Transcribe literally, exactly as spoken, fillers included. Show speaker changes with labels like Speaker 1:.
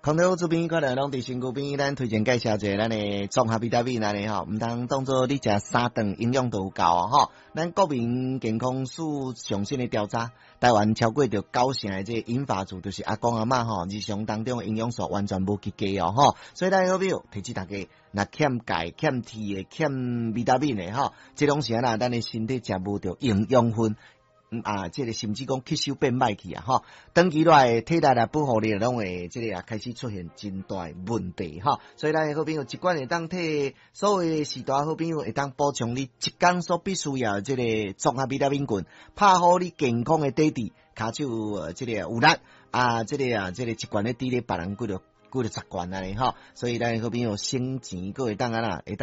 Speaker 1: 康德这边可能拢伫身躯边，咱推荐介绍一下咱的综合维他命安尼吼，毋通当做你食三顿营养都有够啊吼。咱国民健康署上新的调查，台湾超过着九成的这银发族，就是阿公阿嬷吼，日常当中的营养素完全无及格哦吼。所以咱好朋友提醒大家，若欠钙、欠铁的、欠维他命的吼，这种时啊，咱的身体食无着营养分。啊，这个甚至讲吸收变歹去啊，吼，长期来体力啊不好力拢会这个啊开始出现真大问题哈，所以咱好朋友一罐会当替所有的时代好朋友会当补充你一天所必须要这个综合维他命菌，拍好你健康的底底，骹手这个有力啊，这个啊这个一罐咧抵咧别人几多几多十罐安尼哈，所以咱好朋友省钱，各会当啊啦。